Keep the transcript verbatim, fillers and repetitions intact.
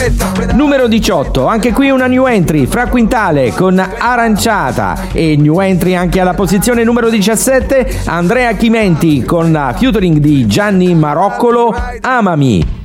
Numero diciotto, anche qui una new entry, Fra Quintale con Aranciata. E new entry anche alla posizione numero diciassette, Andrea Chimenti con la featuring di Gianni Maroccolo, Amami.